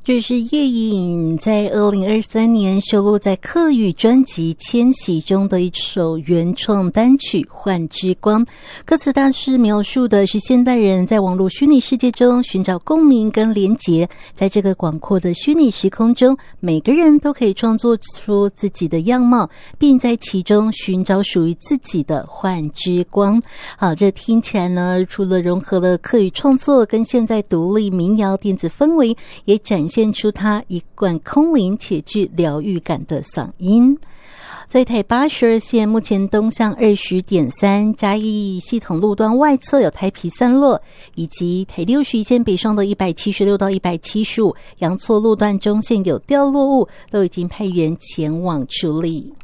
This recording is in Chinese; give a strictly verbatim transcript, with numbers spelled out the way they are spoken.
这是夜影在二零二三年收录在客语专辑《迁徙》中的一首原创单曲《幻之光》。歌词大致描述的是现代人在网络虚拟世界中寻找共鸣跟连结，在这个广阔的虚拟时空中，每个人都可以创作出自己的样貌，并在其中寻找属于自己的幻之光。好，这听起来呢，除了融合了客语创作跟现在独立民谣电子氛围，也展现出他一贯空灵且具疗愈感的嗓音。在台八十二线目前东向二十点三，嘉义系统路段外侧有台皮散落，以及台六十一线北上的一百七十六到一百七十五，阳错路段中线有掉落物，都已经派员前往处理。